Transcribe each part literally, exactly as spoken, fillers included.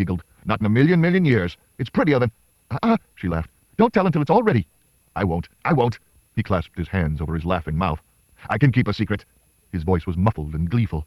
giggled. Not in a million, million years. It's prettier than... Ah, she laughed. Don't tell until it's all ready. I won't. I won't. He clasped his hands over his laughing mouth. I can keep a secret. His voice was muffled and gleeful.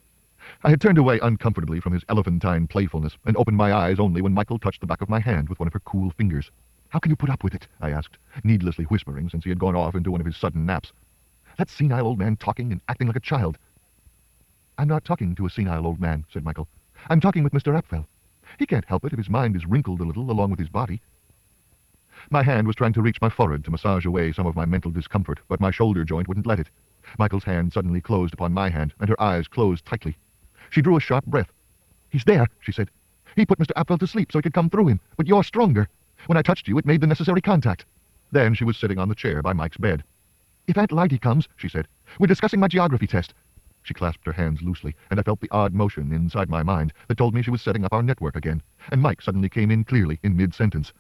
I had turned away uncomfortably from his elephantine playfulness and opened my eyes only when Michael touched the back of my hand with one of her cool fingers. How can you put up with it? I asked, needlessly whispering since he had gone off into one of his sudden naps. That senile old man talking and acting like a child. I'm not talking to a senile old man, said Michael. I'm talking with Mister Apfel. He can't help it if his mind is wrinkled a little along with his body. My hand was trying to reach my forehead to massage away some of my mental discomfort, but my shoulder joint wouldn't let it. Michael's hand suddenly closed upon my hand, and her eyes closed tightly. She drew a sharp breath. He's there, she said. He put Mister Apfel to sleep so he could come through him, but you're stronger. When I touched you, it made the necessary contact. Then she was sitting on the chair by Mike's bed. If Aunt Lydy comes, she said, we're discussing my geography test. She clasped her hands loosely, and I felt the odd motion inside my mind that told me she was setting up our network again, and Mike suddenly came in clearly in mid-sentence.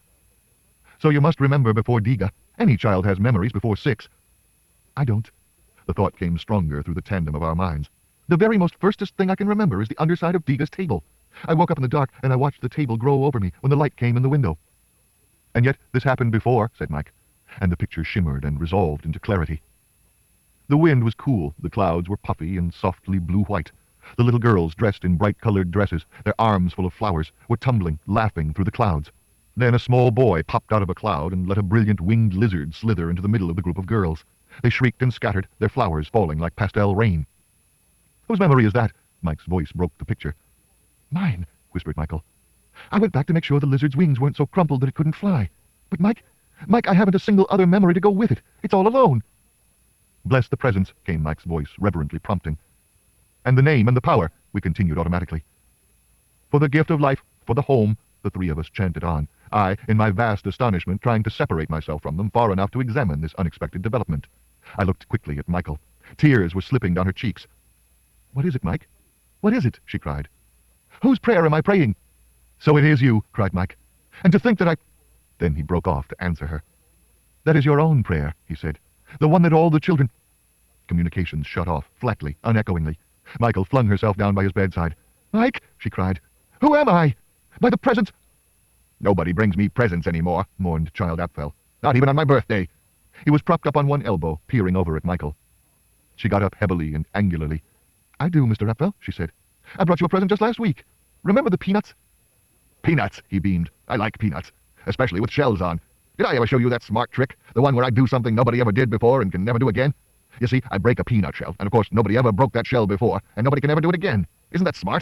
So you must remember before Diga. Any child has memories before six. I don't. The thought came stronger through the tandem of our minds. The very most firstest thing I can remember is the underside of Diga's table. I woke up in the dark, and I watched the table grow over me when the light came in the window. And yet this happened before, said Mike, and the picture shimmered and resolved into clarity. The wind was cool, the clouds were puffy and softly blue-white. The little girls, dressed in bright-colored dresses, their arms full of flowers, were tumbling, laughing through the clouds. Then a small boy popped out of a cloud and let a brilliant winged lizard slither into the middle of the group of girls. They shrieked and scattered, their flowers falling like pastel rain. Whose memory is that? Mike's voice broke the picture. Mine, whispered Michael. I went back to make sure the lizard's wings weren't so crumpled that it couldn't fly. But Mike, Mike, I haven't a single other memory to go with it. It's all alone. Bless the presence, came Mike's voice, reverently prompting. And the name and the power, we continued automatically. For the gift of life, for the home, the three of us chanted on, I, in my vast astonishment, trying to separate myself from them far enough to examine this unexpected development. I looked quickly at Michael. Tears were slipping down her cheeks. What is it, Mike? What is it? She cried. Whose prayer am I praying? So it is you, cried Mike. And to think that I... Then he broke off to answer her. That is your own prayer, he said. The one that all the children... Communications shut off, flatly, unechoingly. Michael flung herself down by his bedside. Mike, she cried. Who am I? By the presence... Nobody brings me presents anymore, mourned Child Apfel. Not even on my birthday. He was propped up on one elbow, peering over at Michael. She got up heavily and angularly. I do, Mister Apfel, she said. I brought you a present just last week. Remember the peanuts? Peanuts, he beamed. I like peanuts, especially with shells on. Did I ever show you that smart trick? The one where I do something nobody ever did before and can never do again? You see, I break a peanut shell, and of course nobody ever broke that shell before, and nobody can ever do it again. Isn't that smart?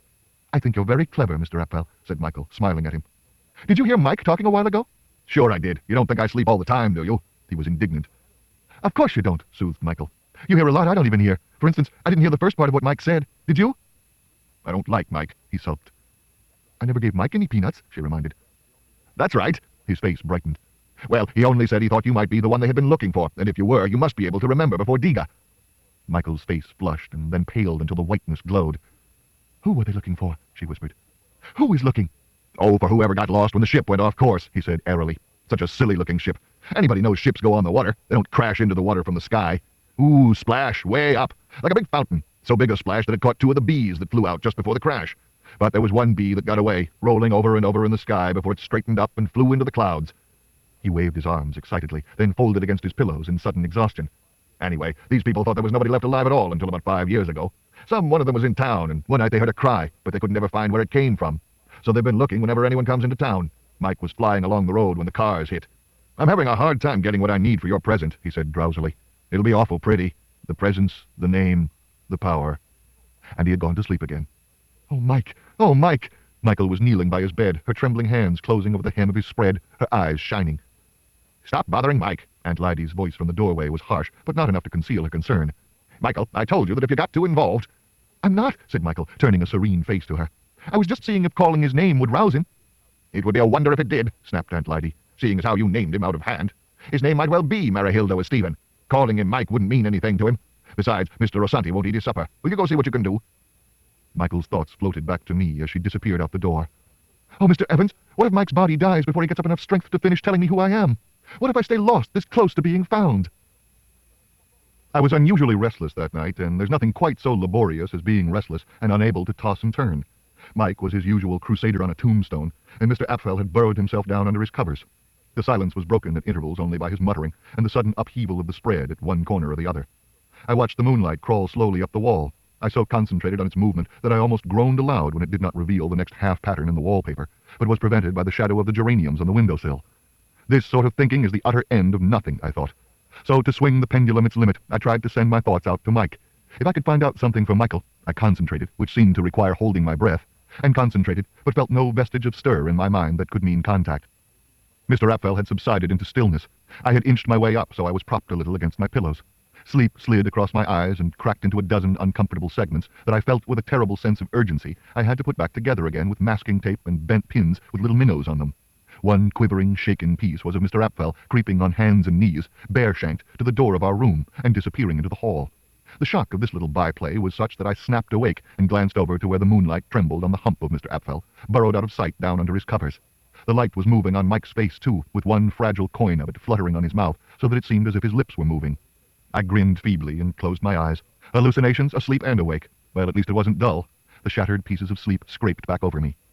I think you're very clever, Mister Apfel, said Michael, smiling at him. Did you hear Mike talking a while ago? Sure I did. You don't think I sleep all the time, do you? He was indignant. Of course you don't, soothed Michael. You hear a lot I don't even hear. For instance, I didn't hear the first part of what Mike said. Did you? I don't like Mike, he sulked. I never gave Mike any peanuts, she reminded. That's right. His face brightened. Well, he only said he thought you might be the one they had been looking for, and if you were, you must be able to remember before Diga. Michael's face flushed and then paled until the whiteness glowed. Who were they looking for? She whispered. Who is looking? Oh, for whoever got lost when the ship went off course, he said airily. Such a silly-looking ship. Anybody knows ships go on the water. They don't crash into the water from the sky. Ooh, splash, way up, like a big fountain. So big a splash that it caught two of the bees that flew out just before the crash. But there was one bee that got away, rolling over and over in the sky before it straightened up and flew into the clouds. He waved his arms excitedly, then folded against his pillows in sudden exhaustion. Anyway, these people thought there was nobody left alive at all until about five years ago. Some one of them was in town, and one night they heard a cry, but they could never find where it came from. So they've been looking whenever anyone comes into town. Mike was flying along the road when the cars hit. I'm having a hard time getting what I need for your present, he said drowsily. It'll be awful pretty. The presence, the name, the power. And he had gone to sleep again. Oh, Mike! Oh, Mike! Michael was kneeling by his bed, her trembling hands closing over the hem of his spread, her eyes shining. Stop bothering Mike. Aunt Lydy's voice from the doorway was harsh, but not enough to conceal her concern. Michael, I told you that if you got too involved... I'm not, said Michael, turning a serene face to her. I was just seeing if calling his name would rouse him. It would be a wonder if it did, snapped Aunt Lydy, seeing as how you named him out of hand. His name might well be Marihilda or Stephen. Calling him Mike wouldn't mean anything to him. Besides, Mister Rosanti won't eat his supper. Will you go see what you can do? Michael's thoughts floated back to me as she disappeared out the door. Oh, Mister Evans, what if Mike's body dies before he gets up enough strength to finish telling me who I am? What if I stay lost this close to being found? I was unusually restless that night, and there's nothing quite so laborious as being restless and unable to toss and turn. Mike was his usual crusader on a tombstone, and Mister Apfel had burrowed himself down under his covers. The silence was broken at intervals only by his muttering and the sudden upheaval of the spread at one corner or the other. I watched the moonlight crawl slowly up the wall. I so concentrated on its movement that I almost groaned aloud when it did not reveal the next half pattern in the wallpaper, but was prevented by the shadow of the geraniums on the windowsill. This sort of thinking is the utter end of nothing, I thought. So, to swing the pendulum its limit, I tried to send my thoughts out to Mike. If I could find out something from Michael, I concentrated, which seemed to require holding my breath, and concentrated, but felt no vestige of stir in my mind that could mean contact. Mister Apfel had subsided into stillness. I had inched my way up, so I was propped a little against my pillows. Sleep slid across my eyes and cracked into a dozen uncomfortable segments that I felt with a terrible sense of urgency I had to put back together again with masking tape and bent pins with little minnows on them. One quivering, shaken piece was of Mister Apfel creeping on hands and knees, bare-shanked, to the door of our room and disappearing into the hall. The shock of this little byplay was such that I snapped awake and glanced over to where the moonlight trembled on the hump of Mister Apfel, burrowed out of sight down under his covers. The light was moving on Mike's face, too, with one fragile coin of it fluttering on his mouth, so that it seemed as if his lips were moving. I grinned feebly and closed my eyes. Hallucinations, asleep and awake. Well, at least it wasn't dull. The shattered pieces of sleep scraped back over me.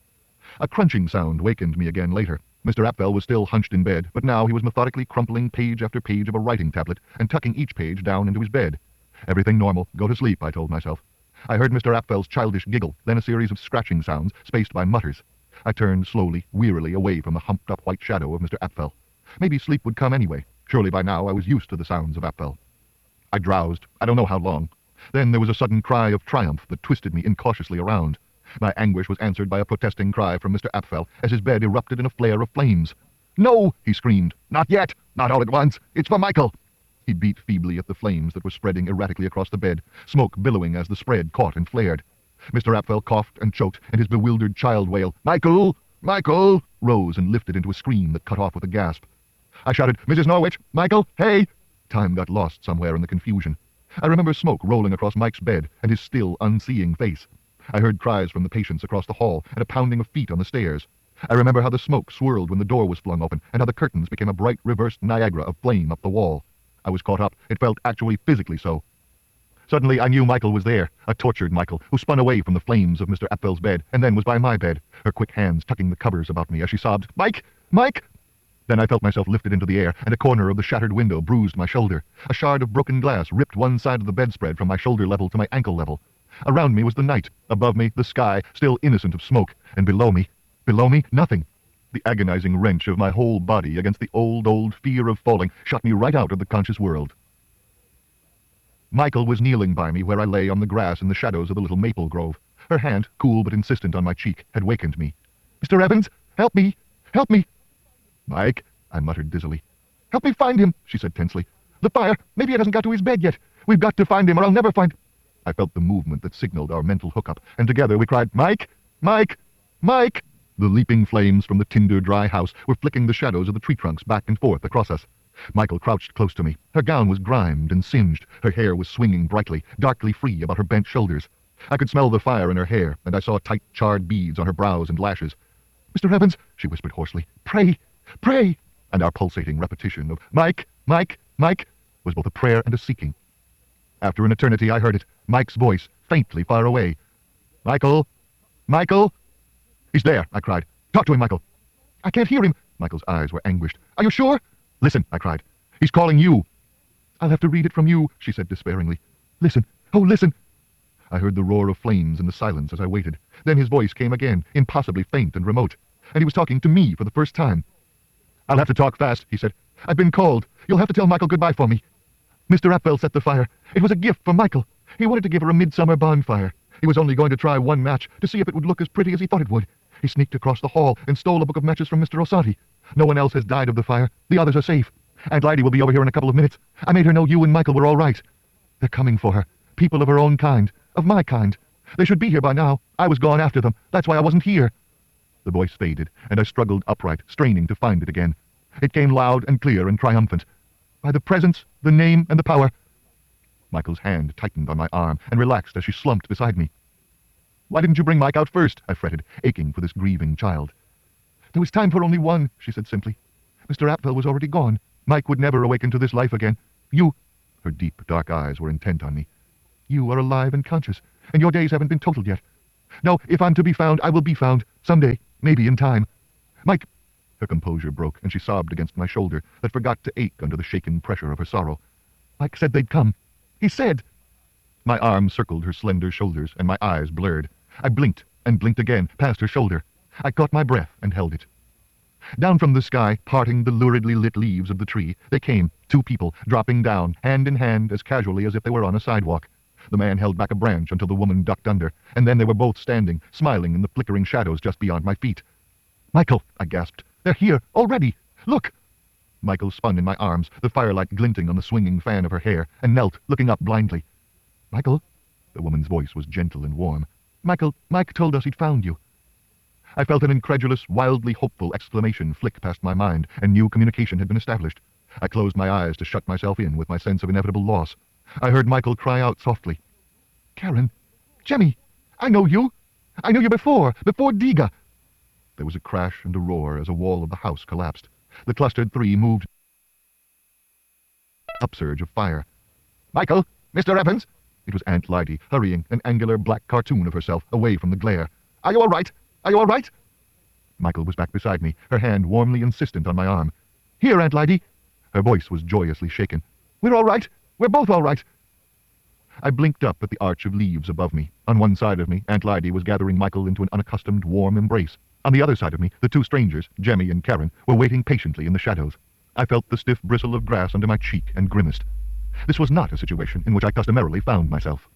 A crunching sound wakened me again later. Mister Apfel was still hunched in bed, but now he was methodically crumpling page after page of a writing tablet and tucking each page down into his bed. Everything normal. Go to sleep, I told myself. I heard Mister Apfel's childish giggle, then a series of scratching sounds, spaced by mutters. I turned slowly, wearily away from the humped-up white shadow of Mister Apfel. Maybe sleep would come anyway. Surely by now I was used to the sounds of Apfel. I drowsed. I don't know how long. Then there was a sudden cry of triumph that twisted me incautiously around. My anguish was answered by a protesting cry from Mister Apfel as his bed erupted in a flare of flames. "No!" he screamed. "Not yet! Not all at once! It's for Michael!" He beat feebly at the flames that were spreading erratically across the bed, smoke billowing as the spread caught and flared. Mister Apfel coughed and choked, and his bewildered child wail, "Michael! Michael!" rose and lifted into a scream that cut off with a gasp. I shouted, "Missus Norwich! Michael! Hey!" Time got lost somewhere in the confusion. I remember smoke rolling across Mike's bed and his still, unseeing face. I heard cries from the patients across the hall and a pounding of feet on the stairs. I remember how the smoke swirled when the door was flung open and how the curtains became a bright reversed Niagara of flame up the wall. I was caught up. It felt actually physically so. Suddenly I knew Michael was there, a tortured Michael, who spun away from the flames of Mister Apfel's bed and then was by my bed, her quick hands tucking the covers about me as she sobbed, "Mike! Mike!" Then I felt myself lifted into the air, and a corner of the shattered window bruised my shoulder. A shard of broken glass ripped one side of the bedspread from my shoulder level to my ankle level. Around me was the night. Above me, the sky, still innocent of smoke. And below me, below me, nothing. The agonizing wrench of my whole body against the old, old fear of falling shot me right out of the conscious world. Michael was kneeling by me where I lay on the grass in the shadows of the little maple grove. Her hand, cool but insistent on my cheek, had wakened me. "Mister Evans, help me! Help me!" "Mike," I muttered dizzily. "Help me find him," she said tensely. "The fire! Maybe it hasn't got to his bed yet. We've got to find him or I'll never find—" I felt the movement that signaled our mental hookup, and together we cried, "Mike! Mike! Mike!" The leaping flames from the tinder dry house were flicking the shadows of the tree trunks back and forth across us. Michael crouched close to me. Her gown was grimed and singed. Her hair was swinging brightly, darkly free about her bent shoulders. I could smell the fire in her hair, and I saw tight, charred beads on her brows and lashes. "Mister Evans," she whispered hoarsely, "pray, pray!" And our pulsating repetition of "Mike, Mike, Mike," was both a prayer and a seeking. After an eternity I heard it, Mike's voice, faintly far away. "Michael! Michael!" "He's there," I cried. "Talk to him, Michael." "I can't hear him." Michael's eyes were anguished. "Are you sure?" "Listen," I cried. "He's calling you." "I'll have to read it from you," she said despairingly. "Listen. Oh, listen." I heard the roar of flames in the silence as I waited. Then his voice came again, impossibly faint and remote. And he was talking to me for the first time. "I'll have to talk fast," he said. "I've been called. You'll have to tell Michael goodbye for me. Mister Apfel set the fire. It was a gift for Michael. He wanted to give her a midsummer bonfire. He was only going to try one match to see if it would look as pretty as he thought it would. He sneaked across the hall and stole a book of matches from Mister Osanti. No one else has died of the fire. The others are safe. Aunt Lydy will be over here in a couple of minutes. I made her know you and Michael were all right. They're coming for her. People of her own kind. Of my kind. They should be here by now. I was gone after them. That's why I wasn't here." The voice faded, and I struggled upright, straining to find it again. It came loud and clear and triumphant. "By the presence, the name, and the power—" Michael's hand tightened on my arm and relaxed as she slumped beside me. "Why didn't you bring Mike out first?" I fretted, aching for this grieving child. "There was time for only one," she said simply. "Mister Apfel was already gone. Mike would never awaken to this life again. You—" Her deep, dark eyes were intent on me. "You are alive and conscious, and your days haven't been totaled yet. No, if I'm to be found, I will be found. Someday. Maybe in time. Mike... Her composure broke, and she sobbed against my shoulder that forgot to ache under the shaken pressure of her sorrow. Mike said they'd come. He said... My arm circled her slender shoulders, and my eyes blurred. I blinked, and blinked again, past her shoulder. I caught my breath and held it. Down from the sky, parting the luridly lit leaves of the tree, they came, two people, dropping down, hand in hand, as casually as if they were on a sidewalk. The man held back a branch until the woman ducked under, and then they were both standing, smiling in the flickering shadows just beyond my feet. "Michael," I gasped. "They're here, already! Look!" Michael spun in my arms, the firelight glinting on the swinging fan of her hair, and knelt, looking up blindly. "Michael?" The woman's voice was gentle and warm. "Michael, Mike told us he'd found you." I felt an incredulous, wildly hopeful exclamation flick past my mind, and knew communication had been established. I closed my eyes to shut myself in with my sense of inevitable loss. I heard Michael cry out softly. "Karen! Jemmy! I know you! I knew you before, before Diga!" There was a crash and a roar as a wall of the house collapsed. The clustered three moved. Upsurge of fire. "Michael! Mister Evans!" It was Aunt Lyde, hurrying, an angular black cartoon of herself, away from the glare. "Are you all right? Are you all right?" Michael was back beside me, her hand warmly insistent on my arm. "Here, Aunt Lyde!" Her voice was joyously shaken. "We're all right! We're both all right!" I blinked up at the arch of leaves above me. On one side of me, Aunt Lyde was gathering Michael into an unaccustomed, warm embrace. On the other side of me, the two strangers, Jemmy and Karen, were waiting patiently in the shadows. I felt the stiff bristle of grass under my cheek and grimaced. This was not a situation in which I customarily found myself.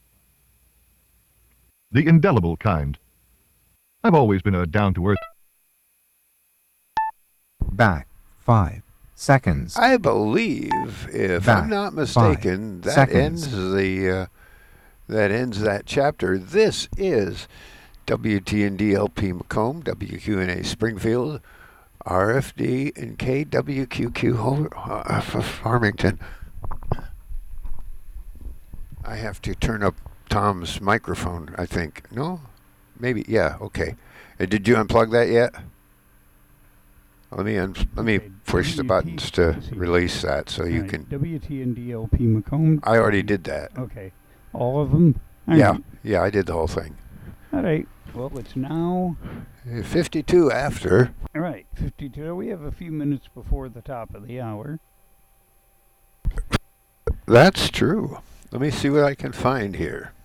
The indelible kind. I've always been a down-to-earth... Back five seconds. I believe, if Back I'm not mistaken, that seconds. ends the uh, that ends that chapter. This is W T N D L P Macomb, W Q N A Springfield, R F D and K W Q Q Ho- uh, Farmington. I have to turn up Tom's microphone, I think. No? Maybe. Yeah, okay. Uh, did you unplug that yet? Let me un- let me Okay, push the W T buttons to release that so you Right, can... W T N D L P Macomb. I already did that. Okay. All of them? All Yeah, right. yeah, I did the whole thing. All right. Well, it's now... Uh, fifty-two after. All right, fifty-two. We have a few minutes before the top of the hour. That's true. Let me see what I can find here.